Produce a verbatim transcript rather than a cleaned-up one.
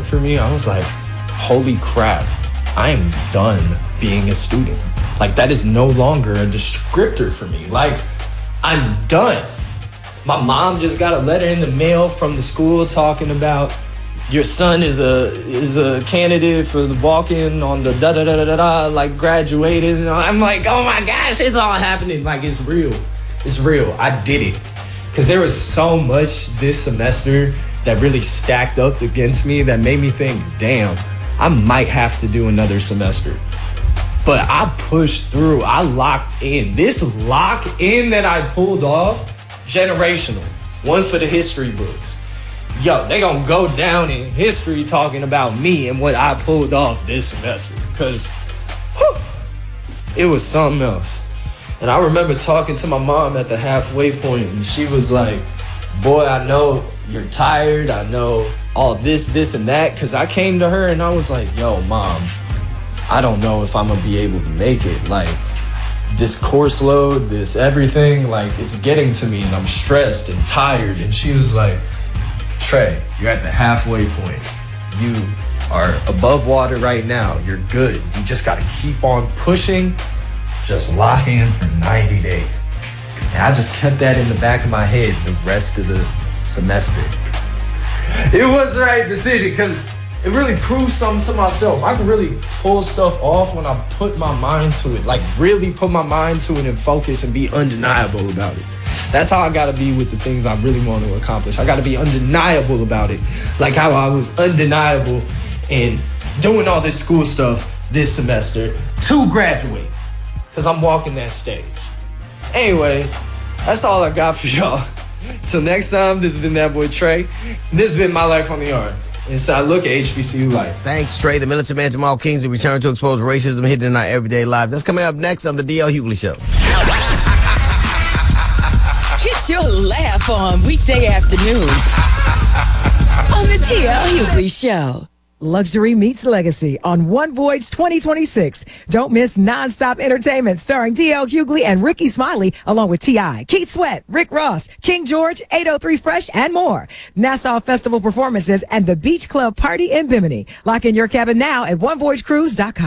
moment for me. I was like, holy crap, I am done being a student. Like, that is no longer a descriptor for me. Like, I'm done. My mom just got a letter in the mail from the school talking about your son is a is a candidate for the walk-in on the da da da da da, like graduated. And I'm like, oh my gosh, it's all happening. Like, it's real. It's real. I did it. Because there was so much this semester that really stacked up against me that made me think, damn, I might have to do another semester. But I pushed through. I locked in. This lock in that I pulled off, generational. One for the history books. Yo, they gonna go down in history talking about me and what I pulled off this semester. Because it was something else. And I remember talking to my mom at the halfway point, and she was like, boy, I know you're tired. I know all this, this, and that. Because I came to her and I was like, yo, Mom, I don't know if I'm going to be able to make it. Like, this course load, this everything, like, it's getting to me, and I'm stressed and tired. And she was like, Trey, you're at the halfway point. You are above water right now. You're good. You just got to keep on pushing. Just lock in for ninety days. And I just kept that in the back of my head the rest of the semester. It was the right decision because it really proved something to myself. I can really pull stuff off when I put my mind to it. Like, really put my mind to it and focus and be undeniable about it. That's how I gotta be with the things I really want to accomplish. I gotta be undeniable about it. Like how I was undeniable in doing all this school stuff this semester to graduate. Because I'm walking that stage. Anyways, that's all I got for y'all. Till next time, this has been that boy Trey. This has been My Life on the Yard. Inside look at H B C U Life. Thanks, Trey. The militant man Jamal Kingsley return to expose racism hidden in our everyday lives. That's coming up next on the D L Hughley Show. Get your laugh on weekday afternoons on the D L Hughley Show. Luxury meets legacy on One Voyage twenty twenty-six. Don't miss nonstop entertainment starring D L Hughley and Ricky Smiley, along with T I, Keith Sweat, Rick Ross, King George, eight oh three Fresh, and more. Nassau Festival performances and the Beach Club Party in Bimini. Lock in your cabin now at one voyage cruise dot com.